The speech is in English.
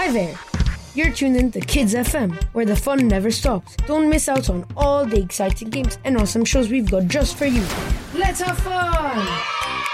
Hi there! You're tuned in to Kids FM, where the fun never stops. Don't miss out on all the exciting games and awesome shows we've got just for you. Let's have fun!